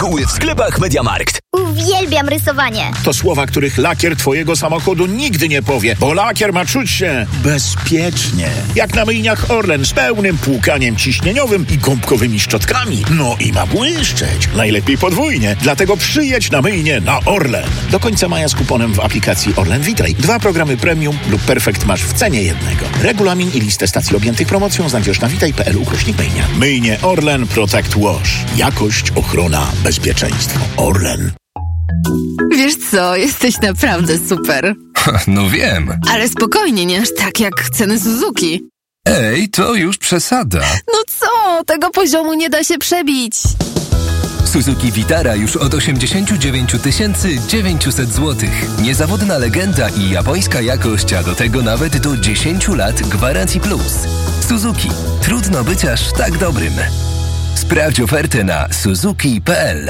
Szczegóły w sklepach MediaMarkt. Uwielbiam rysowanie. To słowa, których lakier twojego samochodu nigdy nie powie, bo lakier ma czuć się bezpiecznie. Jak na myjniach Orlen z pełnym płukaniem ciśnieniowym i gąbkowymi szczotkami. No i ma błyszczeć. Najlepiej podwójnie. Dlatego przyjedź na myjnię na Orlen. Do końca maja z kuponem w aplikacji Orlen Witaj. 2 programy premium lub perfekt masz w cenie jednego. Regulamin i listę stacji objętych promocją znajdziesz na witaj.pl/myjnia. Myjnie Orlen Protect Wash. Jakość, ochrona, bezpieczeństwo. Orlen. Wiesz co, jesteś naprawdę super. No wiem. Ale spokojnie, nie aż tak jak ceny Suzuki. Ej, to już przesada. No co, tego poziomu nie da się przebić. Suzuki Vitara już od 89 900 zł. Niezawodna legenda i japońska jakość, a do tego nawet do 10 lat gwarancji plus. Suzuki. Trudno być aż tak dobrym. Sprawdź ofertę na suzuki.pl.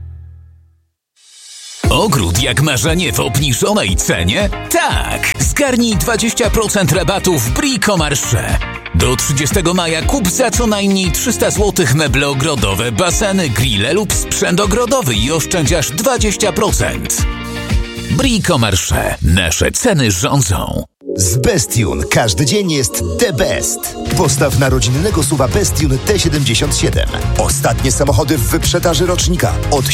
Ogród jak marzenie w obniżonej cenie? Tak! Zgarnij 20% rabatu w Bricomarché. Do 30 maja kup za co najmniej 300 zł meble ogrodowe, baseny, grille lub sprzęt ogrodowy i oszczędź aż 20%. Bricomarché. Nasze ceny rządzą. Z Bestune każdy dzień jest the best. Postaw na rodzinnego SUV-a Bestune T77. Ostatnie samochody w wyprzedaży rocznika od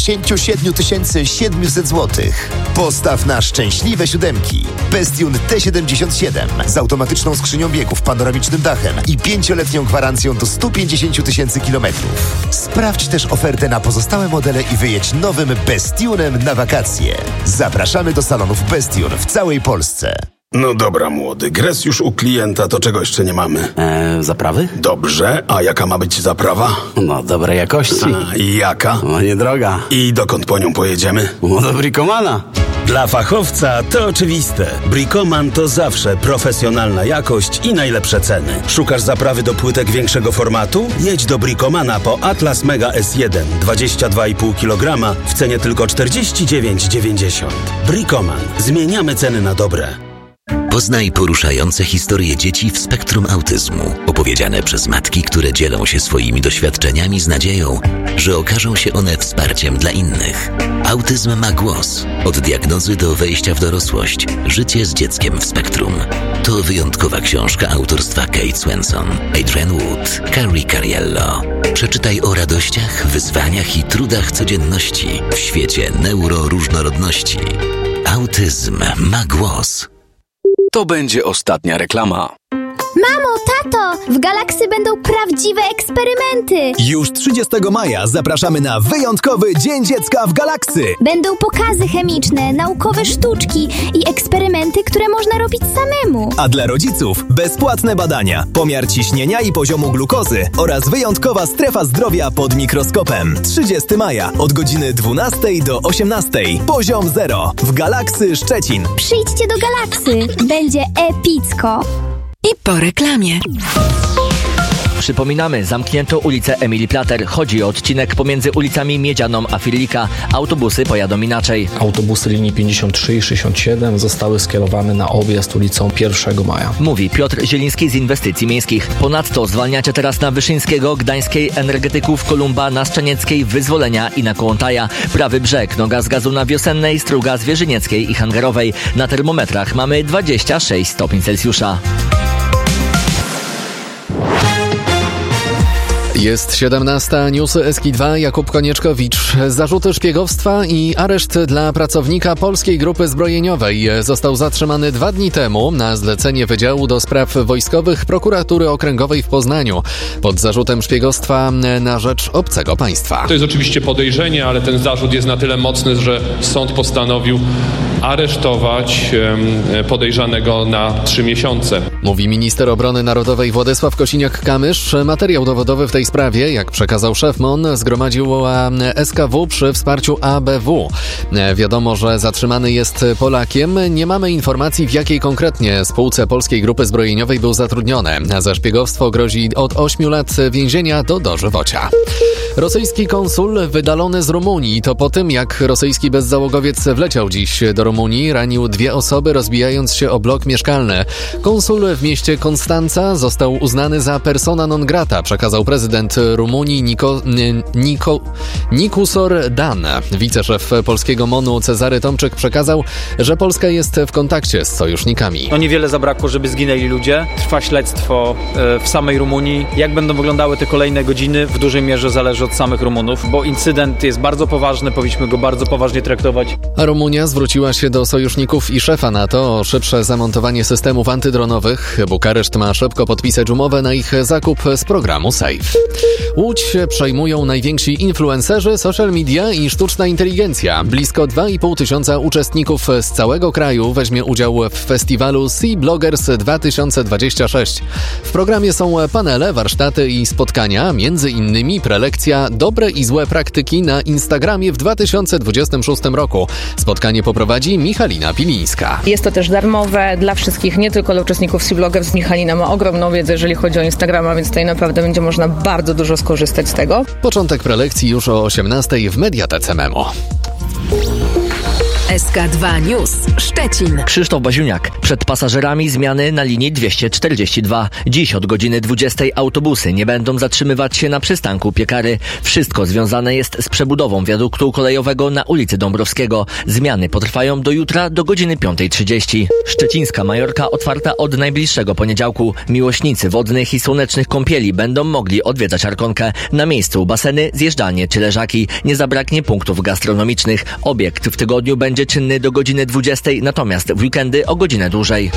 77 700 zł. Postaw na szczęśliwe siódemki. Bestune T77 z automatyczną skrzynią biegów, panoramicznym dachem i 5-letnią gwarancją do 150 000 kilometrów. Sprawdź też ofertę na pozostałe modele i wyjedź nowym Bestunem na wakacje. Zapraszamy do salonów Bestune w całej Polsce. No dobra, młody, gres już u klienta, to czego jeszcze nie mamy? Zaprawy? Dobrze, a jaka ma być zaprawa? No, dobrej jakości. A, i jaka? No, niedroga. I dokąd po nią pojedziemy? No, do Bricomana. Dla fachowca to oczywiste. Bricoman to zawsze profesjonalna jakość i najlepsze ceny. Szukasz zaprawy do płytek większego formatu? Jedź do Bricomana po Atlas Mega S1 22,5 kg w cenie tylko 49,90. Bricoman. Zmieniamy ceny na dobre. Poznaj poruszające historie dzieci w spektrum autyzmu, opowiedziane przez matki, które dzielą się swoimi doświadczeniami z nadzieją, że okażą się one wsparciem dla innych. Autyzm ma głos. Od diagnozy do wejścia w dorosłość. Życie z dzieckiem w spektrum. To wyjątkowa książka autorstwa Kate Swenson, Adrienne Wood, Carrie Cariello. Przeczytaj o radościach, wyzwaniach i trudach codzienności w świecie neuroróżnorodności. Autyzm ma głos. To będzie ostatnia reklama. Mamo, tato, w Galaxy będą prawdziwe eksperymenty. Już 30 maja zapraszamy na wyjątkowy Dzień Dziecka w Galaxy. Będą pokazy chemiczne, naukowe sztuczki i eksperymenty, które można robić samemu. A dla rodziców bezpłatne badania, pomiar ciśnienia i poziomu glukozy oraz wyjątkowa strefa zdrowia pod mikroskopem. 30 maja od godziny 12 do 18. Poziom 0 w Galaxy Szczecin. Przyjdźcie do Galaxy, będzie epicko. I po reklamie. Przypominamy, zamknięto ulicę Emilii Plater. Chodzi o odcinek pomiędzy ulicami Miedzianą a Firlika. Autobusy pojadą inaczej. Autobusy linii 53 i 67 zostały skierowane na objazd ulicą 1 maja. Mówi Piotr Zieliński z Inwestycji Miejskich. Ponadto zwalniacie teraz na Wyszyńskiego, Gdańskiej, Energetyków, Kolumba, na Szczenieckiej, Wyzwolenia i na Kołątaja. Prawy brzeg, noga z gazu na Wiosennej, Struga, Zwierzynieckiej i Hangarowej. Na termometrach mamy 26 stopni Celsjusza. Jest 17, newsy SK2, Jakub Konieczkowicz. Zarzuty szpiegowstwa i areszt dla pracownika Polskiej Grupy Zbrojeniowej został zatrzymany 2 dni temu na zlecenie Wydziału do Spraw Wojskowych Prokuratury Okręgowej w Poznaniu pod zarzutem szpiegostwa na rzecz obcego państwa. To jest oczywiście podejrzenie, ale ten zarzut jest na tyle mocny, że sąd postanowił aresztować podejrzanego na 3 miesiące. Mówi minister obrony narodowej Władysław Kosiniak-Kamysz. Materiał dowodowy w tej sprawie, jak przekazał szef MON, zgromadziła SKW przy wsparciu ABW. Wiadomo, że zatrzymany jest Polakiem. Nie mamy informacji, w jakiej konkretnie spółce Polskiej Grupy Zbrojeniowej był zatrudniony. Za szpiegostwo grozi od 8 lat więzienia do dożywocia. Rosyjski konsul wydalony z Rumunii. To po tym, jak rosyjski bezzałogowiec wleciał dziś do Rumunii, ranił 2 osoby, rozbijając się o blok mieszkalny. Konsul w mieście Konstanca został uznany za persona non grata, przekazał prezydent prezydent Rumunii Nikusor Dan. Wiceszef polskiego MON-u Cezary Tomczyk przekazał, że Polska jest w kontakcie z sojusznikami. Niewiele zabrakło, żeby zginęli ludzie. Trwa śledztwo w samej Rumunii. Jak będą wyglądały te kolejne godziny, w dużej mierze zależy od samych Rumunów, bo incydent jest bardzo poważny, powinniśmy go bardzo poważnie traktować. A Rumunia zwróciła się do sojuszników i szefa NATO o szybsze zamontowanie systemów antydronowych. Bukareszt ma szybko podpisać umowę na ich zakup z programu SAFE. Łódź przejmują najwięksi influencerzy, social media i sztuczna inteligencja. Blisko 2,5 tysiąca uczestników z całego kraju weźmie udział w festiwalu Sea Bloggers 2026. W programie są panele, warsztaty i spotkania, między innymi prelekcja Dobre i złe praktyki na Instagramie w 2026 roku. Spotkanie poprowadzi Michalina Pilińska. Jest to też darmowe dla wszystkich, nie tylko dla uczestników Sea Bloggers. Michalina ma ogromną wiedzę, jeżeli chodzi o Instagrama, więc tutaj naprawdę będzie można bardzo dużo skorzystać z tego. Początek prelekcji już o 18:00 w Mediatece Memo. SK2 News Szczecin. Krzysztof Baziuniak. Przed pasażerami zmiany na linii 242. Dziś od godziny 20:00 autobusy nie będą zatrzymywać się na przystanku Piekary. Wszystko związane jest z przebudową wiaduktu kolejowego na ulicy Dąbrowskiego. Zmiany potrwają do jutra do godziny 5:30. Szczecińska Majorka otwarta od najbliższego poniedziałku. Miłośnicy wodnych i słonecznych kąpieli będą mogli odwiedzać Arkonkę. Na miejscu baseny, zjeżdżalnie czy leżaki. Nie zabraknie punktów gastronomicznych. Obiekt w tygodniu będzie czynny do godziny 20:00, natomiast w weekendy o godzinę dłużej.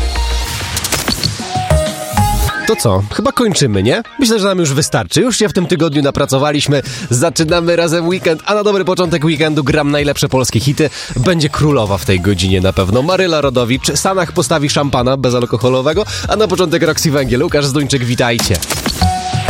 To co? Chyba kończymy, nie? Myślę, że nam już wystarczy. Już się w tym tygodniu napracowaliśmy. Zaczynamy razem weekend, a na dobry początek weekendu gram najlepsze polskie hity. Będzie królowa w tej godzinie na pewno. Maryla Rodowicz, Sanach postawi szampana bezalkoholowego, a na początek Roxy Węgiel. Łukasz Zduńczyk, witajcie.